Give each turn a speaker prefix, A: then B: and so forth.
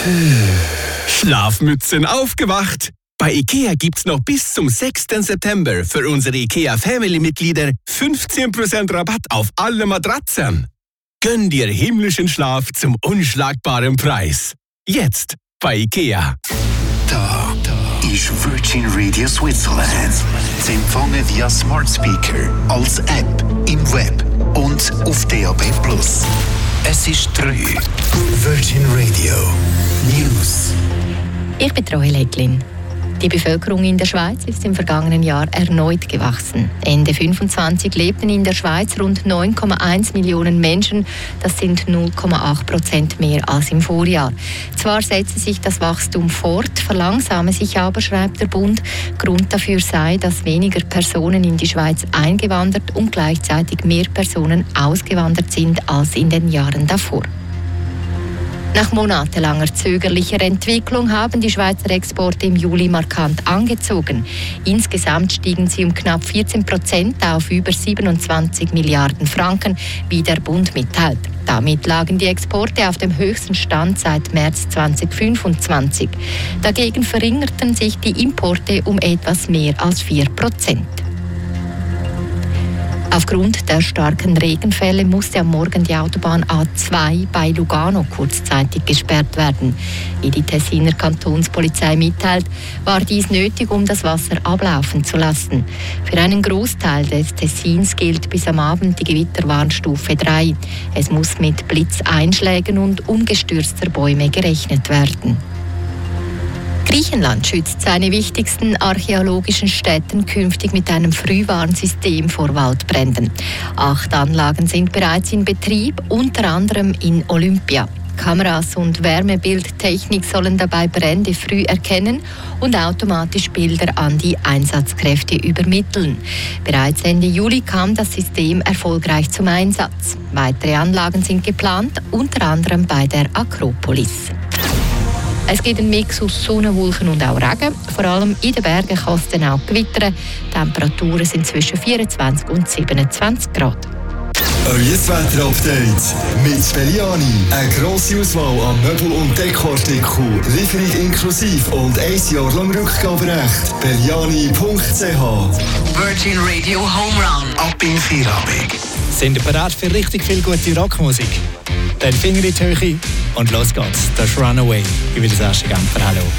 A: Schlafmützen aufgewacht! Bei IKEA gibt's noch bis zum 6. September für unsere IKEA Family-Mitglieder 15% Rabatt auf alle Matratzen. Gönn dir himmlischen Schlaf zum unschlagbaren Preis. Jetzt bei IKEA.
B: Da ist Virgin Radio Switzerland. Sie empfangen via Smart Speaker, als App, im Web und auf DAB+. Es ist 3. Virgin Radio News.
C: Ich bin Troy Lecklin. Die Bevölkerung in der Schweiz ist im vergangenen Jahr erneut gewachsen. Ende 2025 lebten in der Schweiz rund 9,1 Millionen Menschen. Das sind 0,8% mehr als im Vorjahr. Zwar setze sich das Wachstum fort, verlangsame sich aber, schreibt der Bund. Grund dafür sei, dass weniger Personen in die Schweiz eingewandert und gleichzeitig mehr Personen ausgewandert sind als in den Jahren davor. Nach monatelanger zögerlicher Entwicklung haben die Schweizer Exporte im Juli markant angezogen. Insgesamt stiegen sie um knapp 14% auf über 27 Milliarden Franken, wie der Bund mitteilt. Damit lagen die Exporte auf dem höchsten Stand seit März 2025. Dagegen verringerten sich die Importe um etwas mehr als 4%. Aufgrund der starken Regenfälle musste am Morgen die Autobahn A2 bei Lugano kurzzeitig gesperrt werden. Wie die Tessiner Kantonspolizei mitteilt, war dies nötig, um das Wasser ablaufen zu lassen. Für einen Großteil des Tessins gilt bis am Abend die Gewitterwarnstufe 3. Es muss mit Blitzeinschlägen und umgestürzter Bäume gerechnet werden. Griechenland schützt seine wichtigsten archäologischen Stätten künftig mit einem Frühwarnsystem vor Waldbränden. 8 Anlagen sind bereits in Betrieb, unter anderem in Olympia. Kameras und Wärmebildtechnik sollen dabei Brände früh erkennen und automatisch Bilder an die Einsatzkräfte übermitteln. Bereits Ende Juli kam das System erfolgreich zum Einsatz. Weitere Anlagen sind geplant, unter anderem bei der Akropolis. Es gibt einen Mix aus Sonne, Wolken und auch Regen. Vor allem in den Bergen kann es dann auch gewittern. Die Temperaturen sind zwischen 24 und 27 Grad.
D: Euer Wetter-Update mit Belliani. Eine grosse Auswahl an Möbel- und Dekoartikeln. Lieferung inklusiv und 1 Jahr lang Rückgaberecht. Belliani.ch.
B: Virgin Radio Home Run. Ab in Feierabend.
E: Sind ihr bereit für richtig viel gute Rockmusik? Dann Finger in die Höhe und los geht's. Das ist Runaway. Ich will das erste Gämpfer. Hallo.